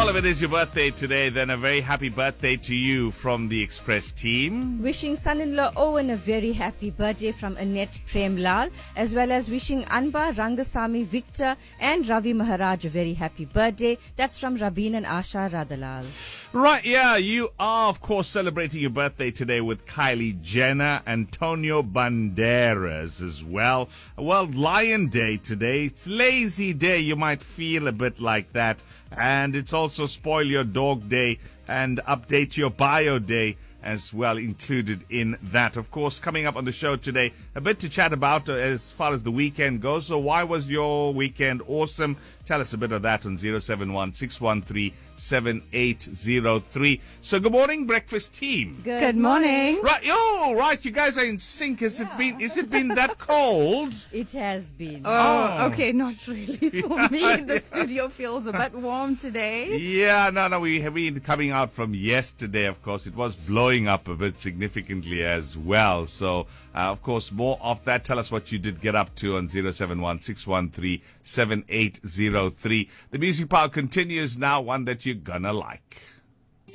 Well, if it is your birthday today, then a very happy birthday to you from the Express team. Wishing son-in-law Owen a very happy birthday from Annette Premlal, as well as wishing Anba, Rangasamy, Victor and Ravi Maharaj a very happy birthday. That's from Rabin and Asha Radalal. Right, yeah, you are, of course, celebrating your birthday today with Kylie Jenner, Antonio Banderas as well. Well, Lion Day today. It's lazy day. You might feel a bit like that. And it's also Spoil Your Dog Day and Update Your Bio Day as well included in that. Of course, coming up on the show today, a bit to chat about as far as the weekend goes. So why was your weekend awesome? Tell us a bit of that on 071-613-7803. So good morning, breakfast team. Good morning. Right, right, you guys are in sync. Has it been that cold? It has been. Oh, okay, not really for me. The studio feels a bit warm today. Yeah, no, we have been coming out from yesterday, of course. It was blowing up a bit significantly as well. So, of course, more of that. Tell us what you did get up to on 071-613-7803. The music power continues now, one that you're gonna like.